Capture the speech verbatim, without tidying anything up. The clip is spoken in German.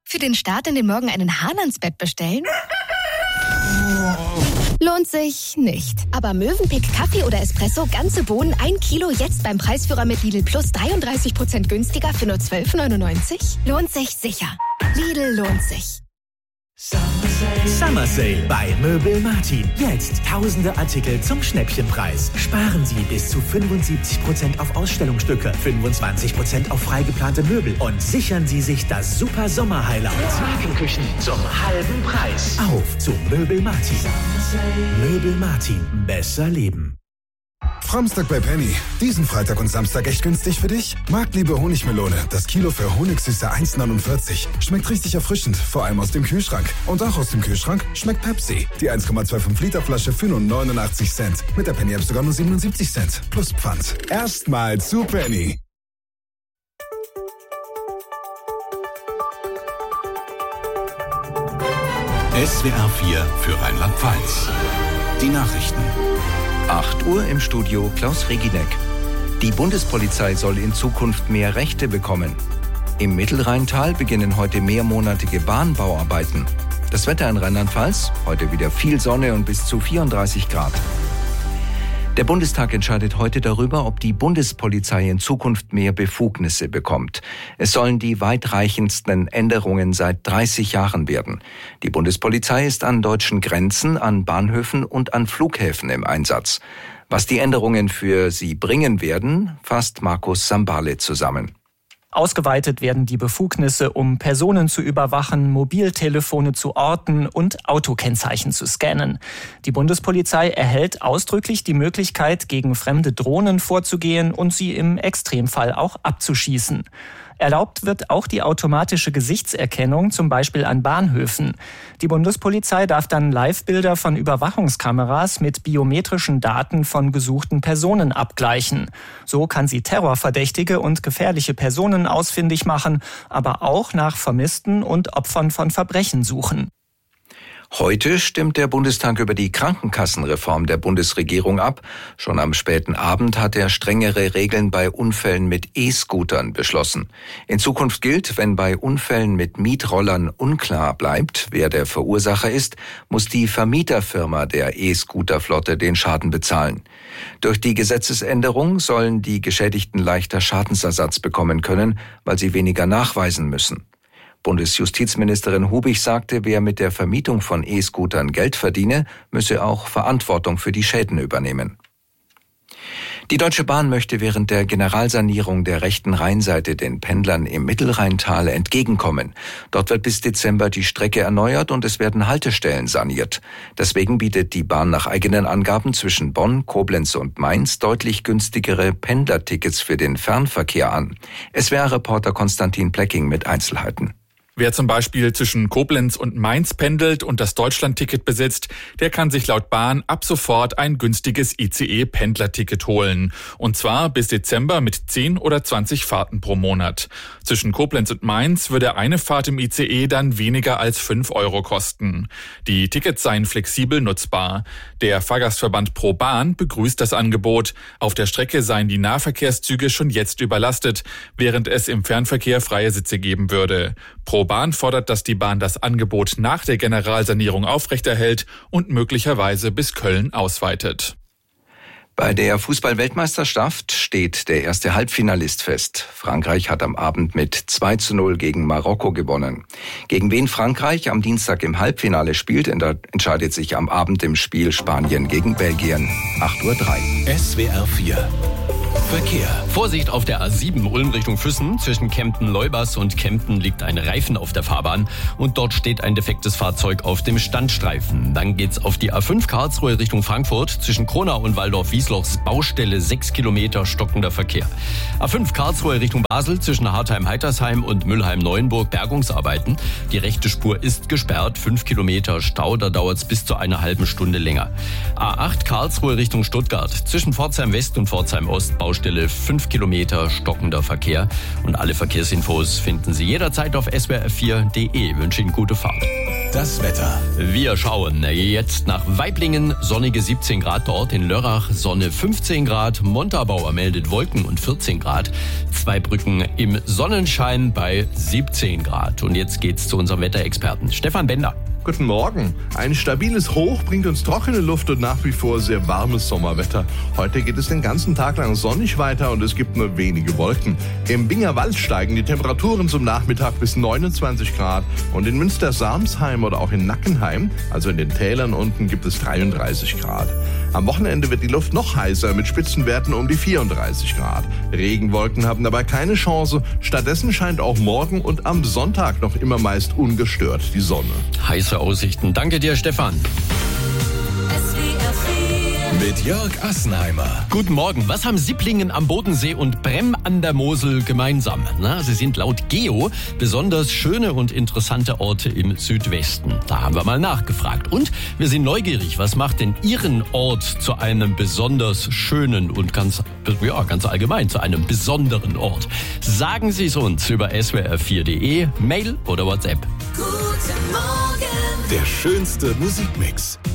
Für den Start in den Morgen einen Hahn ans Bett bestellen? Lohnt sich nicht. Aber Mövenpick Kaffee oder Espresso, ganze Bohnen, ein Kilo, jetzt beim Preisführer mit Lidl Plus dreiunddreißig Prozent günstiger für nur zwölf neunundneunzig? Lohnt sich sicher. Lidl lohnt sich. Summer Sale bei Möbel Martin. Jetzt tausende Artikel zum Schnäppchenpreis. Sparen Sie bis zu fünfundsiebzig Prozent auf Ausstellungsstücke, fünfundzwanzig Prozent auf freigeplante Möbel und sichern Sie sich das super Sommer-Highlight. Markenküchen zum halben Preis. Auf zu Möbel Martin. Möbel Martin. Besser leben. Framstag bei Penny. Diesen Freitag und Samstag echt günstig für dich? Marktliebe Honigmelone. Das Kilo für Honigsüße eins neunundvierzig. Schmeckt richtig erfrischend, vor allem aus dem Kühlschrank. Und auch aus dem Kühlschrank schmeckt Pepsi. Die eins Komma fünfundzwanzig Liter Flasche für nur neunundachtzig Cent. Mit der Penny App sogar nur siebenundsiebzig Cent. Plus Pfand. Erstmal zu Penny. S W R vier für Rheinland-Pfalz. Die Nachrichten. acht Uhr im Studio Klaus Reginek. Die Bundespolizei soll in Zukunft mehr Rechte bekommen. Im Mittelrheintal beginnen heute mehrmonatige Bahnbauarbeiten. Das Wetter in Rheinland-Pfalz, heute wieder viel Sonne und bis zu vierunddreißig Grad. Der Bundestag entscheidet heute darüber, ob die Bundespolizei in Zukunft mehr Befugnisse bekommt. Es sollen die weitreichendsten Änderungen seit dreißig Jahren werden. Die Bundespolizei ist an deutschen Grenzen, an Bahnhöfen und an Flughäfen im Einsatz. Was die Änderungen für sie bringen werden, fasst Markus Sambale zusammen. Ausgeweitet werden die Befugnisse, um Personen zu überwachen, Mobiltelefone zu orten und Autokennzeichen zu scannen. Die Bundespolizei erhält ausdrücklich die Möglichkeit, gegen fremde Drohnen vorzugehen und sie im Extremfall auch abzuschießen. Erlaubt wird auch die automatische Gesichtserkennung, zum Beispiel an Bahnhöfen. Die Bundespolizei darf dann Live-Bilder von Überwachungskameras mit biometrischen Daten von gesuchten Personen abgleichen. So kann sie Terrorverdächtige und gefährliche Personen ausfindig machen, aber auch nach Vermissten und Opfern von Verbrechen suchen. Heute stimmt der Bundestag über die Krankenkassenreform der Bundesregierung ab. Schon am späten Abend hat er strengere Regeln bei Unfällen mit E-Scootern beschlossen. In Zukunft gilt, wenn bei Unfällen mit Mietrollern unklar bleibt, wer der Verursacher ist, muss die Vermieterfirma der E-Scooter-Flotte den Schaden bezahlen. Durch die Gesetzesänderung sollen die Geschädigten leichter Schadensersatz bekommen können, weil sie weniger nachweisen müssen. Bundesjustizministerin Hubig sagte, wer mit der Vermietung von E-Scootern Geld verdiene, müsse auch Verantwortung für die Schäden übernehmen. Die Deutsche Bahn möchte während der Generalsanierung der rechten Rheinseite den Pendlern im Mittelrheintal entgegenkommen. Dort wird bis Dezember die Strecke erneuert und es werden Haltestellen saniert. Deswegen bietet die Bahn nach eigenen Angaben zwischen Bonn, Koblenz und Mainz deutlich günstigere Pendlertickets für den Fernverkehr an. S W R-Reporter Konstantin Plecking mit Einzelheiten. Wer zum Beispiel zwischen Koblenz und Mainz pendelt und das Deutschlandticket besitzt, der kann sich laut Bahn ab sofort ein günstiges I C E-Pendlerticket holen. Und zwar bis Dezember mit zehn oder zwanzig Fahrten pro Monat. Zwischen Koblenz und Mainz würde eine Fahrt im I C E dann weniger als fünf Euro kosten. Die Tickets seien flexibel nutzbar. Der Fahrgastverband Pro Bahn begrüßt das Angebot. Auf der Strecke seien die Nahverkehrszüge schon jetzt überlastet, während es im Fernverkehr freie Sitze geben würde. Pro Bahn fordert, dass die Bahn das Angebot nach der Generalsanierung aufrechterhält und möglicherweise bis Köln ausweitet. Bei der Fußball-Weltmeisterschaft steht der erste Halbfinalist fest. Frankreich hat am Abend mit zwei zu null gegen Marokko gewonnen. Gegen wen Frankreich am Dienstag im Halbfinale spielt, entscheidet sich am Abend im Spiel Spanien gegen Belgien. acht Uhr drei. S W R vier. Verkehr. Vorsicht auf der A sieben Ulm Richtung Füssen. Zwischen Kempten-Leubers und Kempten liegt ein Reifen auf der Fahrbahn und dort steht ein defektes Fahrzeug auf dem Standstreifen. Dann geht's auf die A fünf Karlsruhe Richtung Frankfurt. Zwischen Kronau und Waldorf-Wieslochs Baustelle sechs Kilometer stockender Verkehr. A fünf Karlsruhe Richtung Basel zwischen Hartheim-Heitersheim und Müllheim-Neuenburg Bergungsarbeiten. Die rechte Spur ist gesperrt. fünf Kilometer Stau, da dauert's bis zu einer halben Stunde länger. A acht Karlsruhe Richtung Stuttgart. Zwischen Pforzheim West und Pforzheim Ost Baustelle Baustelle fünf Kilometer stockender Verkehr. Und alle Verkehrsinfos finden Sie jederzeit auf s w r vier punkt d e. Ich wünsche Ihnen gute Fahrt. Das Wetter. Wir schauen jetzt nach Waiblingen, sonnige siebzehn Grad dort, in Lörrach Sonne fünfzehn Grad, Montabaur meldet Wolken und vierzehn Grad, Zweibrücken im Sonnenschein bei siebzehn Grad. Und jetzt geht's zu unserem Wetterexperten Stefan Bender. Guten Morgen. Ein stabiles Hoch bringt uns trockene Luft und nach wie vor sehr warmes Sommerwetter. Heute geht es den ganzen Tag lang sonnig weiter und es gibt nur wenige Wolken. Im Bingerwald steigen die Temperaturen zum Nachmittag bis neunundzwanzig Grad und in Münster-Samsheim oder auch in Nackenheim, also in den Tälern unten, gibt es dreiunddreißig Grad. Am Wochenende wird die Luft noch heißer mit Spitzenwerten um die vierunddreißig Grad. Regenwolken haben dabei keine Chance. Stattdessen scheint auch morgen und am Sonntag noch immer meist ungestört die Sonne. Heiße Aussichten. Danke dir, Stefan. Mit Jörg Assenheimer. Guten Morgen. Was haben Sipplingen am Bodensee und Brem an der Mosel gemeinsam? Na, sie sind laut Geo besonders schöne und interessante Orte im Südwesten. Da haben wir mal nachgefragt. Und wir sind neugierig. Was macht denn Ihren Ort zu einem besonders schönen und ganz, ja, ganz allgemein zu einem besonderen Ort? Sagen Sie es uns über s w r vier punkt d e, Mail oder WhatsApp. Guten Morgen. Der schönste Musikmix.